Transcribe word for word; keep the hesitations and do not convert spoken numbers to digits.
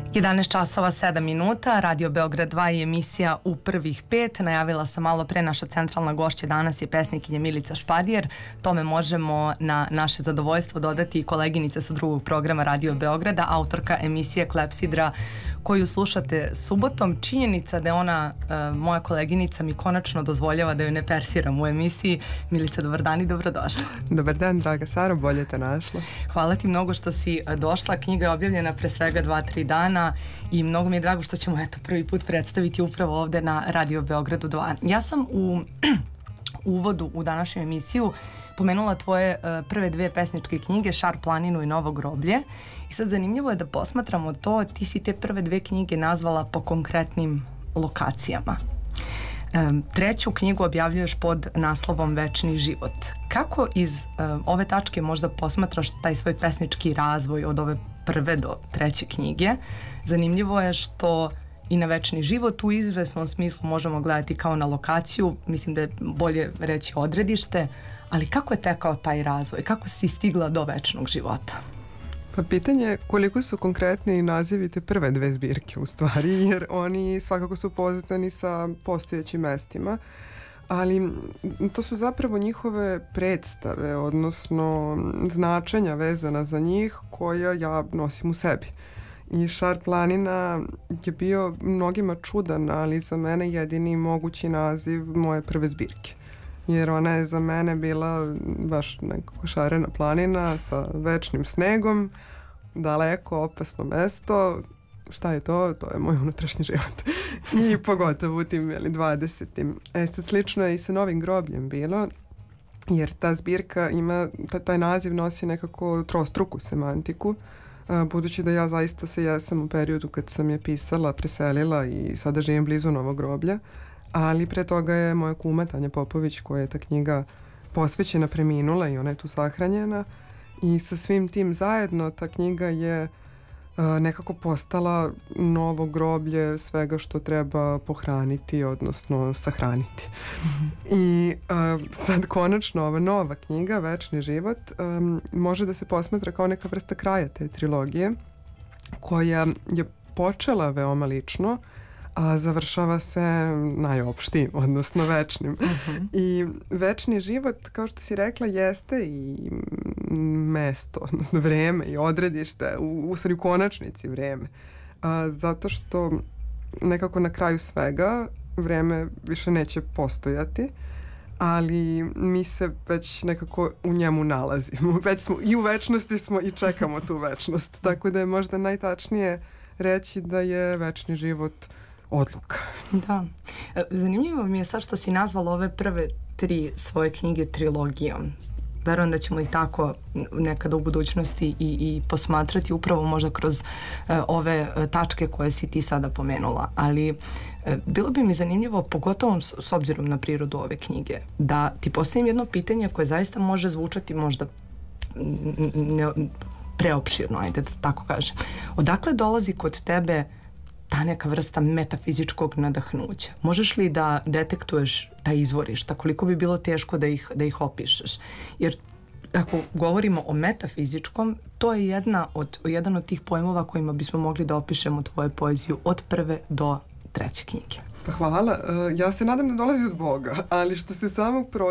jedanaest časova sedam minuta, Radio Beograd dva i emisija U prvih pet. Najavila sam malo pre, naša centralna gošća danas je pesnikinja Milica Špadijer. Tome možemo na naše zadovoljstvo dodati i koleginica sa drugog programa Radio Beograda, autorka emisije Klepsidra, koju slušate subotom. Činjenica da je ona, uh, moja koleginica, mi konačno dozvoljava da joj ne persiram u emisiji. Milica, dobar dan i dobrodošla. Dobar dan, draga Saro, bolje te našla. Hvala ti mnogo što si došla. Knjiga je objavljena pre svega dva, tri dana i mnogo mi je drago što ćemo eto prvi put predstaviti upravo ovde na Radio Beogradu dva. Ja sam u uvodu u današnju emisiju pomenula tvoje uh, prve dve pesničke knjige, Šar planinu i Novo groblje. I sad zanimljivo je da posmatramo to, ti si te prve dve knjige nazvala po konkretnim lokacijama. Um, treću knjigu objavljuješ pod naslovom Večni život. Kako iz um, ove tačke možda posmatraš taj svoj pesnički razvoj od ove prve do treće knjige? Zanimljivo je što i na Večni život u izvesnom smislu možemo gledati kao na lokaciju, mislim da je bolje reći odredište, ali kako je tekao taj razvoj? Kako si stigla do večnog života? Pa pitanje je koliko su konkretni nazivi te prve dve zbirke u stvari, jer oni svakako su povezani sa postojećim mestima, ali to su zapravo njihove predstave, odnosno značenja vezana za njih koja ja nosim u sebi. I Šar planina je bio mnogima čudan, ali za mene jedini mogući naziv moje prve zbirke. Jer ona je za mene bila baš nekako šarena planina sa večnim snegom, daleko, opasno mesto. Šta je to? To je moj unutrašnji život. I pogotovo u tim dvadesetim. E sad slično je i sa Novim grobljem bilo, jer ta zbirka ima, taj naziv nosi nekako trostruku semantiku, budući da ja zaista se jesam u periodu kad sam je pisala, preselila i sada živim blizu Novog groblja, ali pre toga je moja kuma Tanja Popović, koja je ta knjiga posvećena, preminula i ona je tu sahranjena, i sa svim tim zajedno ta knjiga je uh, nekako postala novo groblje svega što treba pohraniti, odnosno sahraniti. Mm-hmm. I uh, sad konačno ova nova knjiga, Večni život, um, može da se posmatra kao neka vrsta kraja te trilogije, koja je počela veoma lično, a završava se najopštijim, odnosno večnim. Uh-huh. I večni život, kao što si rekla, jeste i mesto, odnosno vreme i odredište, u, u stvari u konačnici vreme. A, zato što nekako na kraju svega vreme više neće postojati, ali mi se već nekako u njemu nalazimo. Već smo i u večnosti smo i čekamo tu večnost. Tako da je možda najtačnije reći da je večni život odluka. Da. Zanimljivo mi je sad što si nazvala ove prve tri svoje knjige trilogijom. Verujem da ćemo ih tako nekada u budućnosti i, i posmatrati upravo možda kroz uh, ove uh, tačke koje si ti sada pomenula. Ali uh, bilo bi mi zanimljivo, pogotovo s, s obzirom na prirodu ove knjige, da ti postavim jedno pitanje koje zaista može zvučati možda ne, preopširno, ajde da tako kažem. Odakle dolazi kod tebe ta neka vrsta metafizičkog nadahnuća? Možeš li da detektuješ ta izvorišta? Koliko bi bilo teško da ih, da ih opišeš? Jer ako govorimo o metafizičkom, to je jedna od, jedan od tih pojmova kojima bismo mogli da opišemo tvoju poeziju od prve do treće knjige. Pa hvala. Ja se nadam da dolazi od Boga, ali što se samog